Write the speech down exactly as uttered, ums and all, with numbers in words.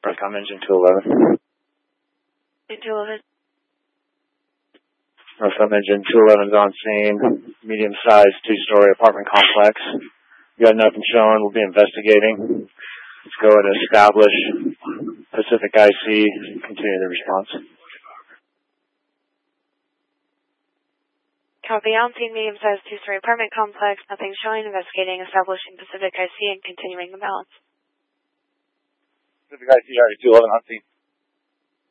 Earthcom engine two eleven. two eleven. Earthcom engine two eleven is on scene. Medium-sized two-story apartment complex. You got nothing showing. We'll be investigating. Let's go and establish Pacific I C. Continue the response. Copy. On scene, medium-sized two-story apartment complex. Nothing showing. Investigating. Establishing Pacific I C and continuing the balance. Pacific I C, Harry two eleven on scene.